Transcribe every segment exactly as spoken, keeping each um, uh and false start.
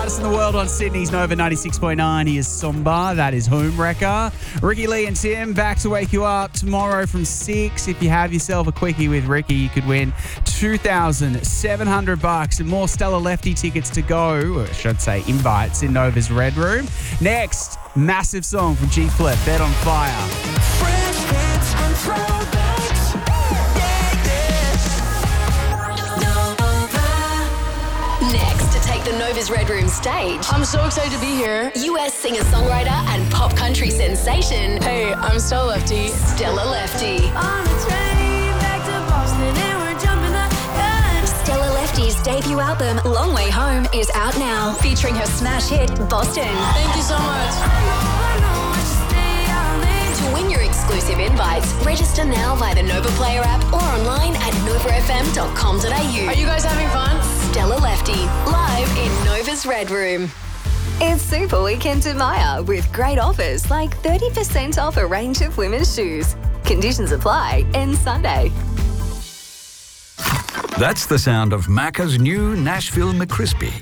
Artist in the world on Sydney's Nova ninety-six point nine. He is Somba. That is Home Wrecker. Ricky Lee and Tim back to wake you up tomorrow from six. If you have yourself a quickie with Ricky, you could win two thousand seven hundred bucks and more Stella Lefty tickets to go. Or I should say invites in Nova's Red Room. Next, massive song from G Flip, Bed on Fire. French hits and throwbacks. Yeah, yeah. Next, to take the Nova's Red Room stage, I'm so excited to be here. U S singer-songwriter and pop country sensation, Hey, I'm Stella Lefty. Stella Lefty. On the train back to Boston and we're jumping the gun. Stella Lefty's debut album, Long Way Home, is out now, featuring her smash hit, Boston. Thank you so much. I know, I know, I should stay out late. To win your exclusive invites, register now via the Nova Player app or online at nova f m dot com dot a u. Are you guys having fun? Stella Lefty, live in Nova's Red Room. It's Super Weekend at Maya with great offers like thirty percent off a range of women's shoes. Conditions apply. Ends Sunday. That's the sound of Macca's new Nashville McCrispy.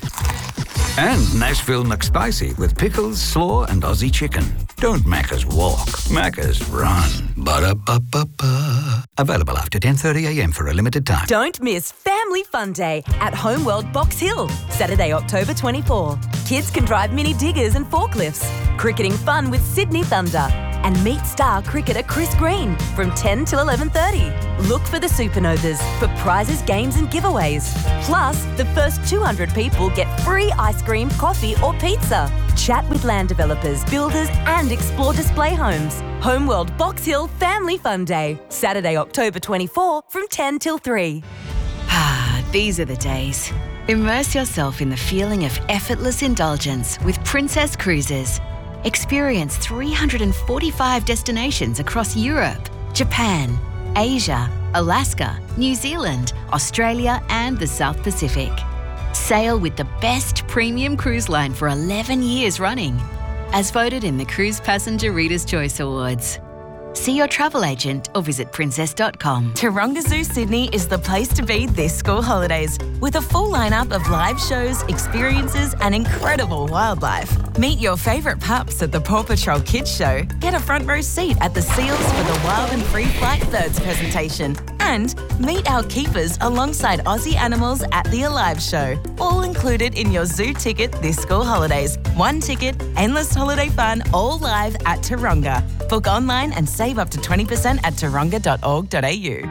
And Nashville McSpicy with pickles, slaw and Aussie chicken. Don't Macca's walk, Macca's run. Ba-da-ba-ba-ba. Available after ten thirty a m for a limited time. Don't miss Family Fun Day at Homeworld Box Hill, Saturday, October twenty-fourth. Kids can drive mini diggers and forklifts, cricketing fun with Sydney Thunder, and meet star cricketer Chris Green from ten till eleven thirty. Look for the Supernovas for prizes, games and giveaways. Plus, the first two hundred people get free ice cream, coffee or pizza. Chat with land developers, builders and explore display homes. Homeworld Box Hill Family Fun Day, Saturday, October twenty-fourth from ten till three. Ah, these are the days. Immerse yourself in the feeling of effortless indulgence with Princess Cruises. Experience three hundred forty-five destinations across Europe, Japan, Asia, Alaska, New Zealand, Australia and the South Pacific. Sail with the best premium cruise line for eleven years running, as voted in the Cruise Passenger Reader's Choice Awards. See your travel agent or visit princess dot com. Taronga Zoo Sydney is the place to be this school holidays, with a full lineup of live shows, experiences and incredible wildlife. Meet your favourite pups at the Paw Patrol Kids Show, get a front row seat at the Seals for the Wild and Free Flight Thirds presentation, and meet our keepers alongside Aussie animals at the Alive Show. All included in your zoo ticket this school holidays. One ticket, endless holiday fun, all live at Taronga. Book online and save up to twenty percent at taronga dot org dot a u.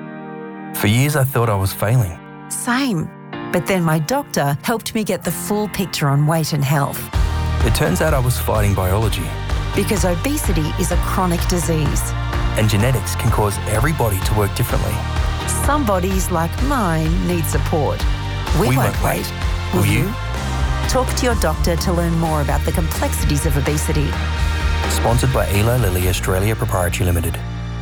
For years I thought I was failing. Same. But then my doctor helped me get the full picture on weight and health. It turns out I was fighting biology. Because obesity is a chronic disease. And genetics can cause every body to work differently. Some bodies, like mine, need support. We, We won't won't wait. wait. Will you? Talk to your doctor to learn more about the complexities of obesity. Sponsored by Eli Lilly Australia Proprietary Limited.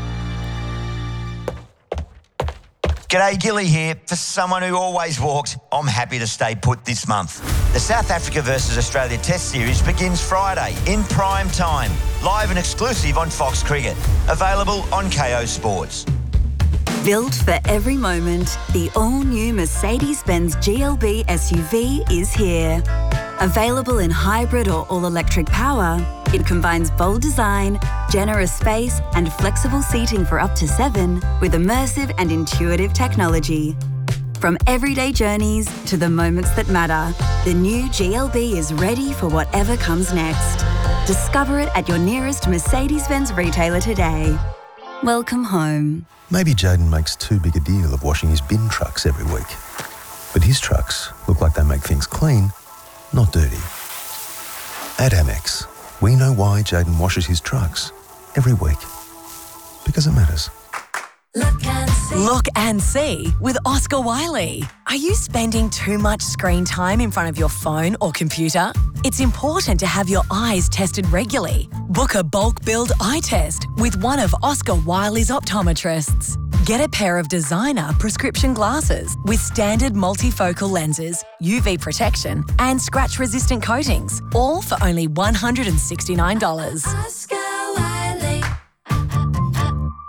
G'day, Gilly here. For someone who always walks, I'm happy to stay put this month. The South Africa versus Australia Test Series begins Friday in prime time, live and exclusive on Fox Cricket. Available on K O Sports. Built for every moment, the all-new Mercedes-Benz G L B S U V is here. Available in hybrid or all-electric power, it combines bold design, generous space and flexible seating for up to seven with immersive and intuitive technology. From everyday journeys to the moments that matter, the new G L B is ready for whatever comes next. Discover it at your nearest Mercedes-Benz retailer today. Welcome home. Maybe Jaden makes too big a deal of washing his bin trucks every week. But his trucks look like they make things clean, not dirty. At Amex, we know why Jaden washes his trucks every week. Because it matters. Look and see. Look and see with Oscar Wiley. Are you spending too much screen time in front of your phone or computer? It's important to have your eyes tested regularly. Book a bulk billed eye test with one of Oscar Wiley's optometrists. Get a pair of designer prescription glasses with standard multifocal lenses, U V protection and scratch-resistant coatings, all for only one hundred sixty-nine dollars. Oscar Wiley.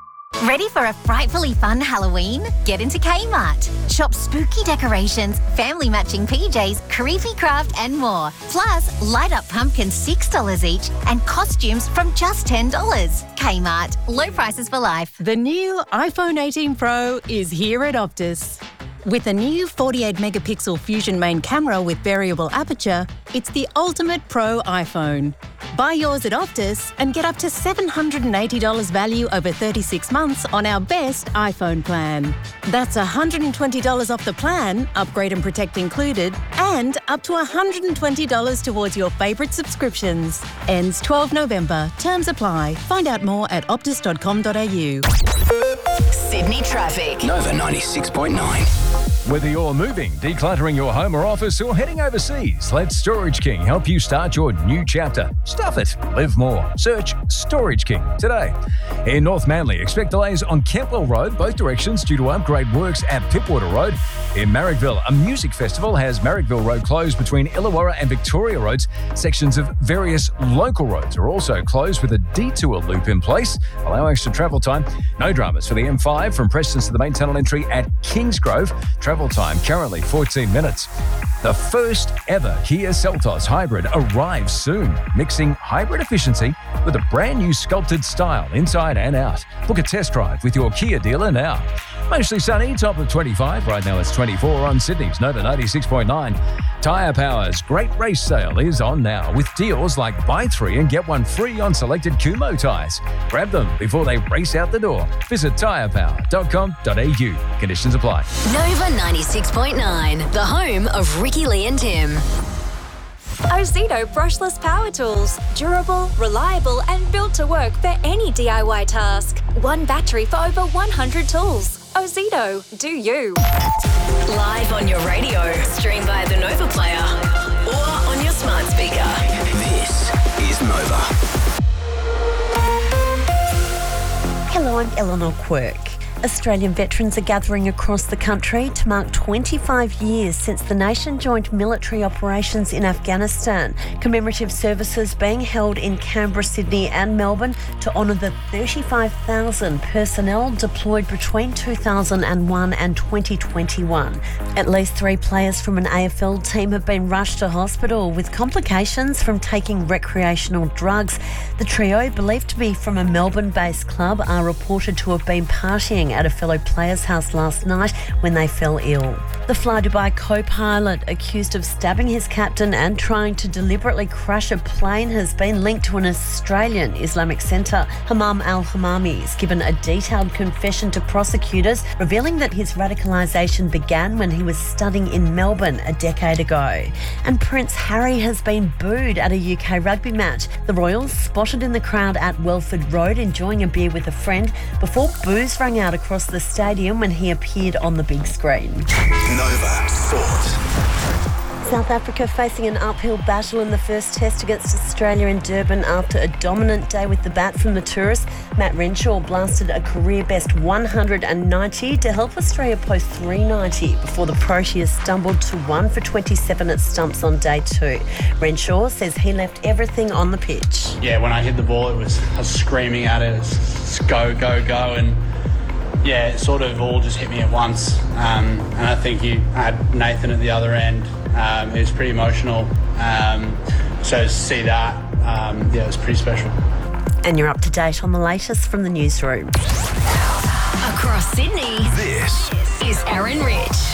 Ready for a frightfully fun Halloween? Get into Kmart. Shop spooky decorations, family matching P Js, creepy craft and more. Plus, light up pumpkins six dollars each and costumes from just ten dollars. Kmart. Low prices for life. The new iPhone eighteen Pro is here at Optus. With a new forty-eight megapixel Fusion main camera with variable aperture, it's the ultimate pro iPhone. Buy yours at Optus and get up to seven hundred eighty dollars value over thirty-six months on our best iPhone plan. That's one hundred twenty dollars off the plan, upgrade and protect included, and up to one hundred twenty dollars towards your favourite subscriptions. Ends twelfth November. Terms apply. Find out more at optus dot com dot a u. Sydney traffic. Nova ninety-six point nine. Whether you're moving, decluttering your home or office, or heading overseas, let Storage King help you start your new chapter. Stuff it. Live more. Search Storage King today. In North Manly, expect delays on Kentwell Road, both directions, due to upgrade works at Pipwater Road. In Marrickville, a music festival has Marrickville Road closed between Illawarra and Victoria Roads. Sections of various local roads are also closed with a detour loop in place, allowing extra travel time. No dramas for the M five from Preston to the main tunnel entry at Kingsgrove. Travel time currently fourteen minutes. The first ever Kia Seltos Hybrid arrives soon, mixing hybrid efficiency with a brand new sculpted style inside and out. Book a test drive with your Kia dealer now. Mostly sunny, top of twenty-five. Right now it's twenty-four on Sydney's Nova ninety-six point nine. Tyre Power's Great Race Sale is on now with deals like buy three and get one free on selected Kumho tyres. Grab them before they race out the door. Visit tyre power dot com dot a u. Conditions apply. Nova ninety-six point nine, the home of Ricky Lee and Tim. Ozito brushless power tools. Durable, reliable and built to work for any D I Y task. One battery for over one hundred tools. Ozito, do you. Live on your radio, stream via the Nova Player or on your smart speaker. This is Nova. Hello, I'm Eleanor Quirk. Australian veterans are gathering across the country to mark twenty-five years since the nation joined military operations in Afghanistan. Commemorative services being held in Canberra, Sydney and Melbourne to honour the thirty-five thousand personnel deployed between two thousand one and twenty twenty-one. At least three players from an A F L team have been rushed to hospital with complications from taking recreational drugs. The trio, believed to be from a Melbourne-based club, are reported to have been partying at a fellow player's house last night when they fell ill. The Fly Dubai co-pilot accused of stabbing his captain and trying to deliberately crash a plane has been linked to an Australian Islamic centre. Hammam al-Hammami has given a detailed confession to prosecutors, revealing that his radicalisation began when he was studying in Melbourne a decade ago. And Prince Harry has been booed at a U K rugby match. The Royals spotted in the crowd at Welford Road enjoying a beer with a friend before boos rang out across the stadium when he appeared on the big screen. Nova Sport. South Africa facing an uphill battle in the first test against Australia in Durban after a dominant day with the bat from the tourists. Matt Renshaw blasted a career-best one hundred ninety to help Australia post three ninety before the Proteas stumbled to one for twenty-seven at stumps on day two. Renshaw says he left everything on the pitch. Yeah, when I hit the ball, it was I was screaming at it, it was, just go, go, go, and yeah, it sort of all just hit me at once. Um, and I think you had Nathan at the other end. Um, it was pretty emotional. Um, so to see that, um, yeah, it was pretty special. And you're up to date on the latest from the newsroom. Across Sydney, this is Aaron Rich.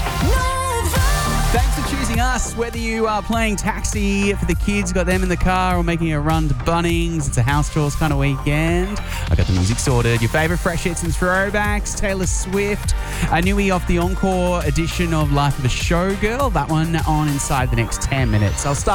Thanks for choosing us. Whether you are playing taxi for the kids, got them in the car, or making a run to Bunnings, it's a house chores kind of weekend. I got the music sorted. Your favourite fresh hits and throwbacks. Taylor Swift, a newie off the encore edition of Life of a Showgirl. That one on inside the next ten minutes. I'll start